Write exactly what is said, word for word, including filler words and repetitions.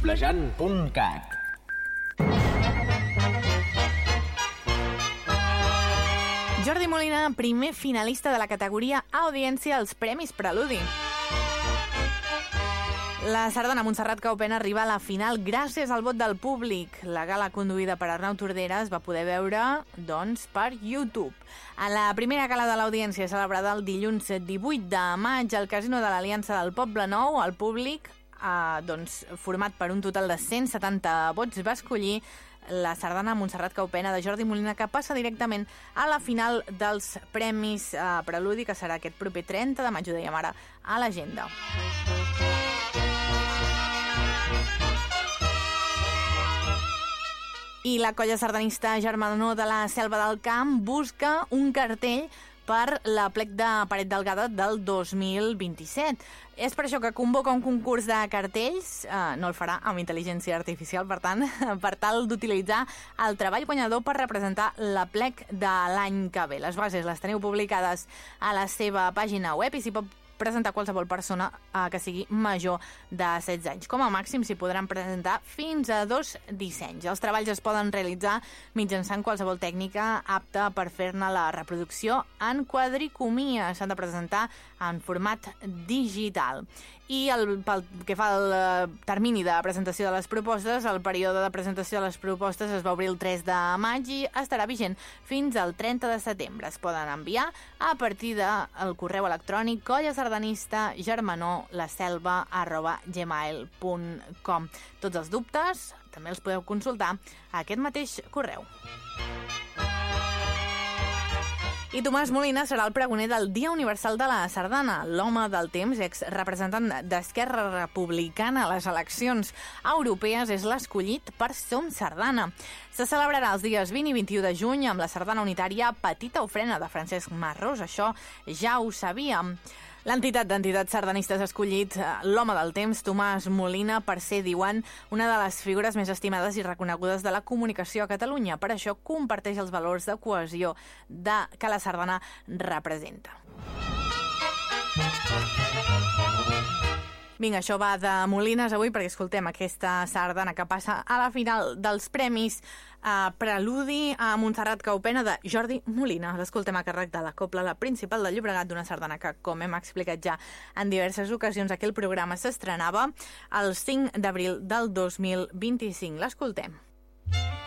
Desblejant punt cat. Jordi Molina, primer finalista de la categoria Audiència als Premis Preludi. La sardana Montserrat Caupena arriba a la final gràcies al vot del públic. La gala conduïda per Arnau Tordera es va poder veure, doncs, per YouTube. A la primera gala de l'Audiència, celebrada el dilluns divuit de maig al Casino de l'Aliança del Poble Nou, el públic, eh, doncs, format per un total de cent setanta vots, va escollir la sardana Montserrat Caupena de Jordi Molina, que passa directament a la final dels Premis eh, Preludi, que serà aquest proper trenta de maig, ho dèiem ara a l'agenda. I la colla sardanista Germanó de la Selva del Camp busca un cartell per la plec de Paret Delgada del dos mil vint-i-set. És per això que convoca un concurs de cartells, eh, no el farà amb intel·ligència artificial, per tant, per tal d'utilitzar el treball guanyador per representar la plec de l'any que ve. Les bases les teniu publicades a la seva pàgina web i s'hi pot presentar qualsevol persona eh, que sigui major de setze anys. Com a màxim s'hi podran presentar fins a dos dissenys. Els treballs es poden realitzar mitjançant qualsevol tècnica apta per fer-ne la reproducció en quadricomia. S'han de presentar en format digital. I el, pel que fa al eh, termini de presentació de les propostes, el període de presentació de les propostes es va obrir el tres de maig i estarà vigent fins al trenta de setembre. Es poden enviar a partir del correu electrònic collasardanista germanó la selva arroba gmail punt com. Tots els dubtes també els podeu consultar a aquest mateix correu. I Tomàs Molina serà el pregoner del Dia Universal de la Sardana. L'home del temps, ex-representant d'Esquerra Republicana a les eleccions europees, és l'escollit per Som Sardana. Se celebrarà els dies vint i vint-i-u de juny amb la sardana unitària Petita Ofrena de Francesc Marrós. Això ja ho sabíem. L'entitat d'entitats sardanistes ha escollit l'home del temps, Tomàs Molina, per ser, diuen, una de les figures més estimades i reconegudes de la comunicació a Catalunya. Per això comparteix els valors de cohesió de, que la sardana representa. Vinga, això va de Molines avui perquè escoltem aquesta sardana que passa a la final dels premis eh, Preludi a Montserrat Caupena de Jordi Molina. L'escoltem a càrrec de la Cobla, la principal de Llobregat, d'una sardana que, com hem explicat ja en diverses ocasions, aquell programa s'estrenava el cinc d'abril del dos mil vint-i-cinc. L'escoltem.